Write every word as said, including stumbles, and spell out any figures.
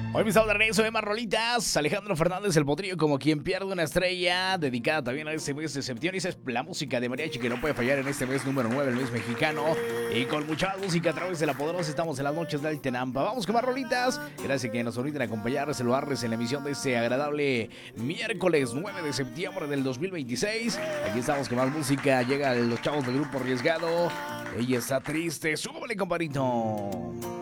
Hoy me de regreso de más rolitas. Alejandro Fernández, el potrillo, como quien pierde una estrella, dedicada también a este mes de septiembre. Esa es la música de mariachi que no puede fallar en este mes número nueve, el mes mexicano. Y con mucha música a través de La Poderosa estamos en las noches del Tenampa. Vamos con más rolitas. Gracias que nos permiten acompañar, saludarles en la emisión de este agradable miércoles nueve de septiembre del dos mil veintiséis. Aquí estamos con más música. Llegan los chavos del grupo Arriesgado. Ella está triste. Súbale, compadrito.